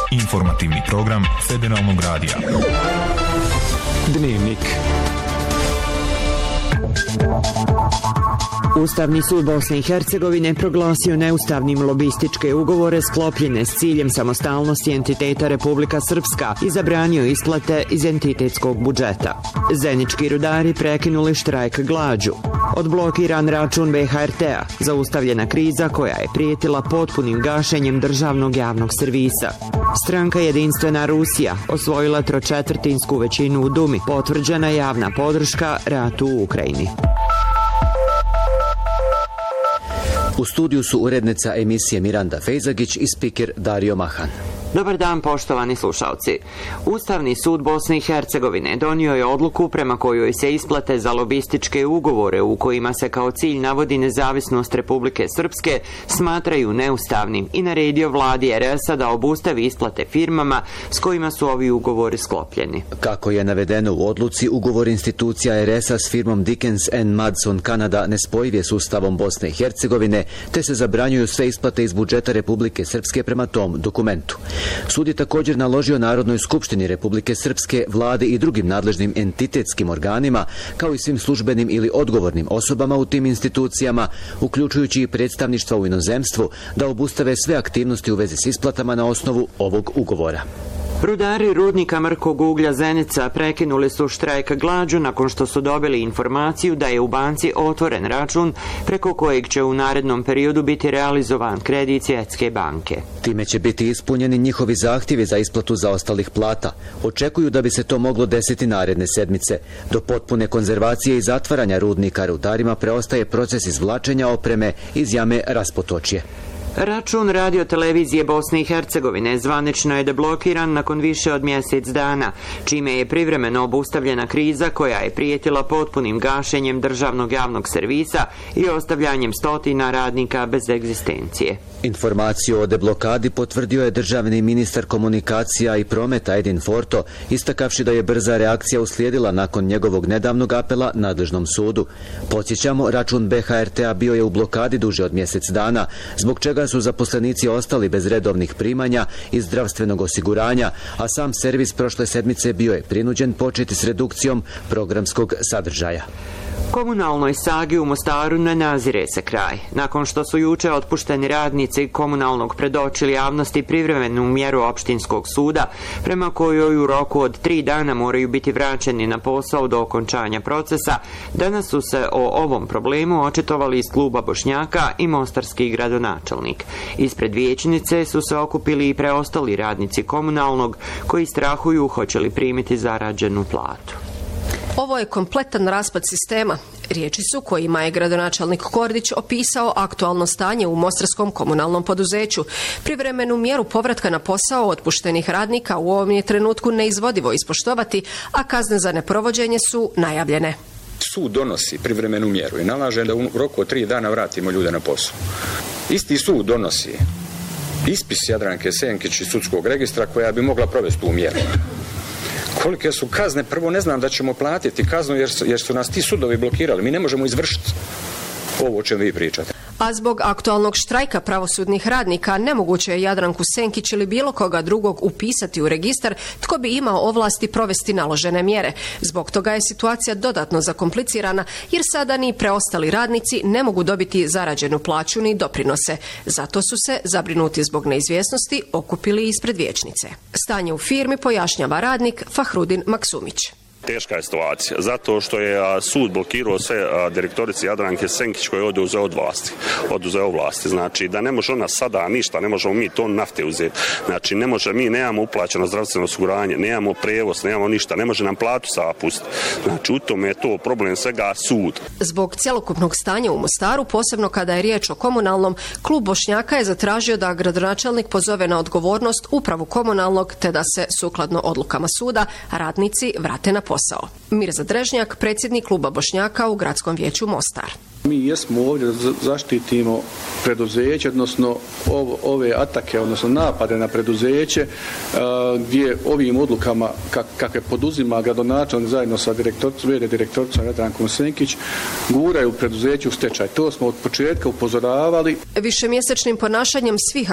Informativni program Federalnog radija. Dnevnik. Ustavni sud Bosne i Hercegovine proglasio neustavnim lobističke ugovore sklopljene s ciljem samostalnosti entiteta Republika Srpska i zabranio isplate iz entitetskog budžeta. Zenički rudari prekinuli štrajk glađu. Odblokiran račun BHRT-a, zaustavljena kriza koja je prijetila potpunim gašenjem državnog javnog servisa. Stranka Jedinstvena Rusija osvojila 3/4 većinu u Dumi, potvrđena javna podrška ratu u Ukrajini. U studiju su urednica emisije Miranda Fejzagić i spiker Dario Mahan. Dobar dan, poštovani slušalci. Ustavni sud Bosne i Hercegovine donio je odluku prema kojoj se isplate za lobističke ugovore u kojima se kao cilj navodi nezavisnost Republike Srpske smatraju neustavnim i naredio vladi RS-a da obustavi isplate firmama s kojima su ovi ugovori sklopljeni. Kako je navedeno u odluci, ugovor institucija RS-a s firmom Dickens & Madson Kanada nespojiv je s Ustavom Bosne i Hercegovine, te se zabranjuju sve isplate iz budžeta Republike Srpske prema tom dokumentu. Sud je također naložio Narodnoj skupštini Republike Srpske, vlade i drugim nadležnim entitetskim organima, kao i svim službenim ili odgovornim osobama u tim institucijama, uključujući i predstavništva u inozemstvu, da obustave sve aktivnosti u vezi s isplatama na osnovu ovog ugovora. Rudari rudnika mrkog uglja Zenica prekinuli su štrajk glađu nakon što su dobili informaciju da je u banci otvoren račun preko kojeg će u narednom periodu biti realizovan kredit Svjetske banke. Time će biti ispunjeni njihovi zahtjevi za isplatu zaostalih plata. Očekuju da bi se to moglo desiti naredne sedmice. Do potpune konzervacije i zatvaranja rudnika rudarima preostaje proces izvlačenja opreme iz jame Raspotočje. Račun radiotelevizije Bosne i Hercegovine zvanično je deblokiran nakon više od mjesec dana, čime je privremeno obustavljena kriza koja je prijetila potpunim gašenjem državnog javnog servisa i ostavljanjem stotina radnika bez egzistencije. Informaciju o deblokadi potvrdio je državni ministar komunikacija i prometa Edin Forto, istakavši da je brza reakcija uslijedila nakon njegovog nedavnog apela nadležnom sudu. Podsjećamo, račun BHRT-a bio je u blokadi duže od mjesec dana, zbog čega su zaposlenici ostali bez redovnih primanja i zdravstvenog osiguranja, a sam servis prošle sedmice bio je prinuđen početi s redukcijom programskog sadržaja. Komunalnoj sagi u Mostaru ne nazire se kraj. Nakon što su juče otpušteni radnici komunalnog predočili javnosti privremenu mjeru opštinskog suda, prema kojoj u roku od 3 dana moraju biti vraćeni na posao do okončanja procesa, danas su se o ovom problemu očitovali iz kluba Bošnjaka i mostarski gradonačelnik. Ispred vijećnice su se okupili i preostali radnici komunalnog koji strahuju hoće li primiti zarađenu platu. Ovo je kompletan raspad sistema. Riječi su kojima je gradonačelnik Kordić opisao aktualno stanje u mostarskom komunalnom poduzeću. Privremenu mjeru povratka na posao otpuštenih radnika u ovom je trenutku neizvodivo ispoštovati, a kazne za neprovođenje su najavljene. Sud donosi privremenu mjeru i nalaže da u roku od 3 dana vratimo ljude na posao. Isti sud donosi ispis Jadranke Senkić iz sudskog registra koja bi mogla provesti tu mjeru. Kolike su kazne, prvo ne znam da ćemo platiti kaznu jer su nas ti sudovi blokirali. Mi ne možemo izvršiti ovo o čem vi pričate. A zbog aktualnog štrajka pravosudnih radnika nemoguće je Jadranku Senkić ili bilo koga drugog upisati u registar tko bi imao ovlasti provesti naložene mjere. Zbog toga je situacija dodatno zakomplicirana jer sada ni preostali radnici ne mogu dobiti zarađenu plaću ni doprinose. Zato su se, zabrinuti zbog neizvjesnosti, okupili ispred vijećnice. Stanje u firmi pojašnjava radnik Fahrudin Maksumić. Teška je situacija, zato što je sud blokirao sve direktorici Jadranke Senkić koje je oduzeo vlasti. Znači da ne može ona sada ništa, ne možemo mi ton nafte uzeti. Znači ne može, mi nemamo uplaćeno zdravstveno osiguranje, nemamo prijevoz, nemamo ništa, ne može nam platu sada pustiti. Znači u tome je to problem svega sud. Zbog cjelokupnog stanja u Mostaru, posebno kada je riječ o komunalnom, klub Bošnjaka je zatražio da gradonačelnik pozove na odgovornost upravu komunalnog te da se sukladno odlukama suda radnici vrate na posao. Mirza Drežnjak, predsjednik kluba Bošnjaka u Gradskom vijeću Mostar. Mi jesmo ovdje da zaštitimo preduzeće, odnosno ove atake, odnosno napade na preduzeće, gdje ovim odlukama kakve poduzima gradonačelnik zajedno sa direktoricom Jadrankom Senkić guraju preduzeće u stečaj. To smo od početka upozoravali. Višemjesečnim ponašanjem svih